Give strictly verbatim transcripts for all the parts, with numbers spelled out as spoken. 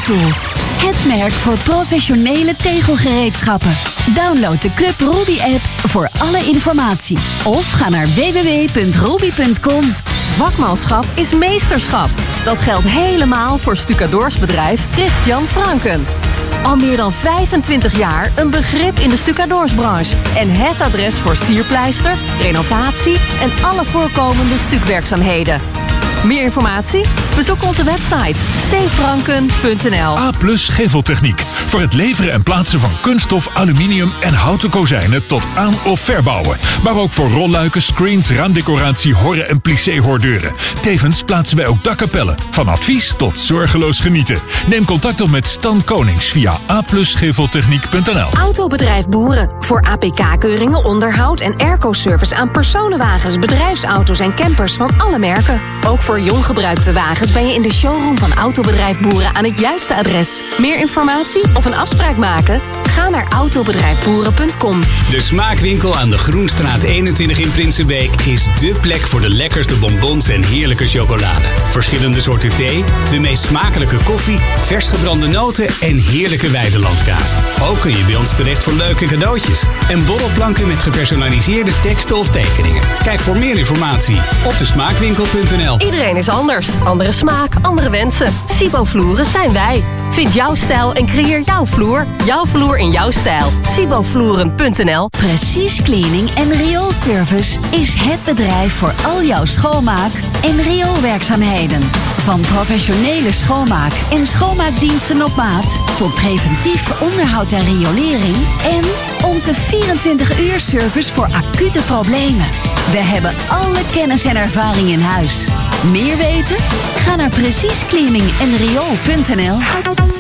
Tools. Het merk voor professionele tegelgereedschappen. Download de Club Ruby app voor alle informatie. Of ga naar w w w punt ruby punt com. Vakmanschap is meesterschap. Dat geldt helemaal voor stucadoorsbedrijf Christian Franken. Al meer dan vijfentwintig jaar een begrip in de stucadoorsbranche. En het adres voor sierpleister, renovatie en alle voorkomende stukwerkzaamheden. Meer informatie? Bezoek onze website c franken punt n l. A plus Geveltechniek. Voor het leveren en plaatsen van kunststof, aluminium en houten kozijnen tot aan- of verbouwen. Maar ook voor rolluiken, screens, raamdecoratie, horren en plissé-hoordeuren. Tevens plaatsen wij ook dakkapellen. Van advies tot zorgeloos genieten. Neem contact op met Stan Konings via a plus geveltechniek punt n l. Autobedrijf Boeren. Voor A P K-keuringen, onderhoud en airco-service aan personenwagens, bedrijfsauto's en campers van alle merken. Ook voor jong gebruikte wagens ben je in de showroom van Autobedrijf Boeren aan het juiste adres. Meer informatie of een afspraak maken? Ga naar autobedrijfboeren punt com. De Smaakwinkel aan de Groenstraat eenentwintig in Prinsenbeek is dé plek voor de lekkerste bonbons en heerlijke chocolade. Verschillende soorten thee, de meest smakelijke koffie, vers gebrande noten en heerlijke weidelandkaas. Ook kun je bij ons terecht voor leuke cadeautjes en borrelplanken met gepersonaliseerde teksten of tekeningen. Kijk voor meer informatie op de smaakwinkel punt n l. Iedereen is anders. Andere smaak, andere wensen. Sibo Vloeren zijn wij. Vind jouw stijl en creëer jouw vloer. Jouw vloer in jouw stijl. sibo vloeren punt n l. Precies Cleaning en Rioolservice is het bedrijf voor al jouw schoonmaak- en rioolwerkzaamheden. Van professionele schoonmaak en schoonmaakdiensten op maat tot preventief onderhoud en riolering en onze vierentwintig uur service voor acute problemen. We hebben alle kennis en ervaring in huis. Meer weten? Ga naar precies cleaning en riool punt n l.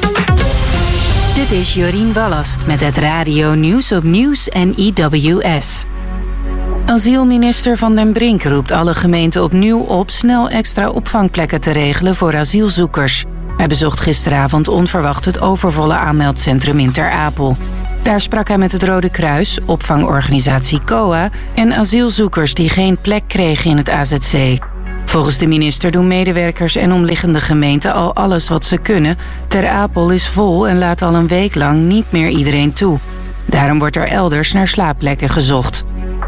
Dit is Jorien Ballast met het Radio Nieuws op Nieuws en I W S. Asielminister Van den Brink roept alle gemeenten opnieuw op snel extra opvangplekken te regelen voor asielzoekers. Hij bezocht gisteravond onverwacht het overvolle aanmeldcentrum in Ter Apel. Daar sprak hij met het Rode Kruis, opvangorganisatie C O A en asielzoekers die geen plek kregen in het A Z C. Volgens de minister doen medewerkers en omliggende gemeenten al alles wat ze kunnen. Ter Apel is vol en laat al een week lang niet meer iedereen toe. Daarom wordt er elders naar slaapplekken gezocht.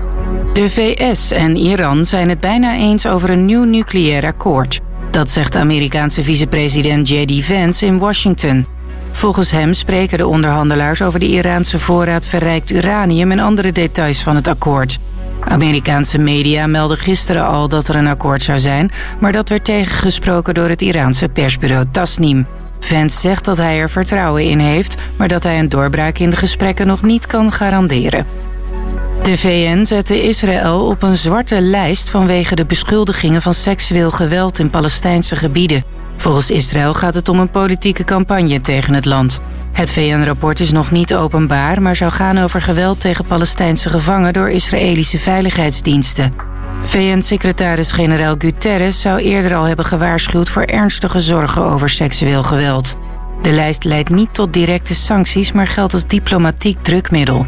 De V S en Iran zijn het bijna eens over een nieuw nucleair akkoord. Dat zegt de Amerikaanse vicepresident J D Vance in Washington. Volgens hem spreken de onderhandelaars over de Iraanse voorraad verrijkt uranium en andere details van het akkoord. Amerikaanse media meldden gisteren al dat er een akkoord zou zijn, maar dat werd tegengesproken door het Iraanse persbureau Tasnim. Vance zegt dat hij er vertrouwen in heeft, maar dat hij een doorbraak in de gesprekken nog niet kan garanderen. De V N zette Israël op een zwarte lijst vanwege de beschuldigingen van seksueel geweld in Palestijnse gebieden. Volgens Israël gaat het om een politieke campagne tegen het land. Het V N-rapport is nog niet openbaar, maar zou gaan over geweld tegen Palestijnse gevangenen door Israëlische veiligheidsdiensten. V N-secretaris-generaal Guterres zou eerder al hebben gewaarschuwd voor ernstige zorgen over seksueel geweld. De lijst leidt niet tot directe sancties, maar geldt als diplomatiek drukmiddel.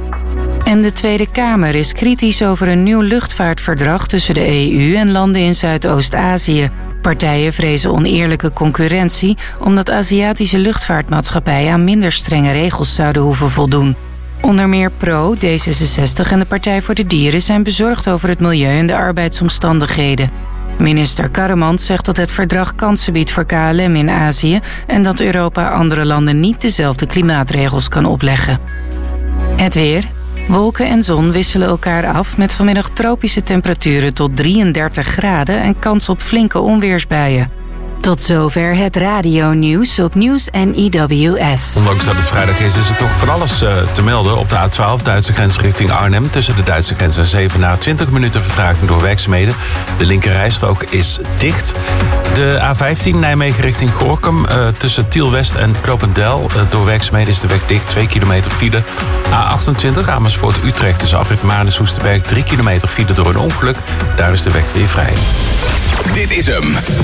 En de Tweede Kamer is kritisch over een nieuw luchtvaartverdrag tussen de E U en landen in Zuidoost-Azië. Partijen vrezen oneerlijke concurrentie omdat Aziatische luchtvaartmaatschappijen aan minder strenge regels zouden hoeven voldoen. Onder meer Pro, D zesenzestig en de Partij voor de Dieren zijn bezorgd over het milieu en de arbeidsomstandigheden. Minister Karremans zegt dat het verdrag kansen biedt voor K L M in Azië en dat Europa andere landen niet dezelfde klimaatregels kan opleggen. Het weer. Wolken en zon wisselen elkaar af met vanmiddag tropische temperaturen tot drieëndertig graden en kans op flinke onweersbuien. Tot zover het radio-nieuws op Nieuws en I W S. Ondanks dat het vrijdag is, is er toch van alles uh, te melden. Op de A twaalf, Duitse grens richting Arnhem. Tussen de Duitse grens en Zevenaar twintig minuten vertraging door werkzaamheden. De linkerrijstrook is dicht. De A vijftien, Nijmegen richting Gorinchem. Uh, tussen Tiel-West en Knopendel. Uh, door werkzaamheden is de weg dicht, twee kilometer file. A achtentwintig, Amersfoort-Utrecht tussen afrit Maarn-Soesterberg. drie kilometer file door een ongeluk. Daar is de weg weer vrij. Dit is hem.